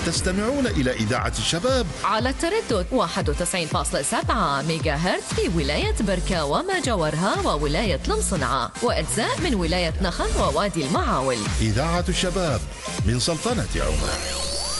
تستمعون إلى إذاعة الشباب على التردد 91.7 ميجا هرتز في ولاية بركة وما جاورها وولاية المصنعة وأجزاء من ولاية نخل ووادي المعاول. إذاعة الشباب من سلطنة عمان.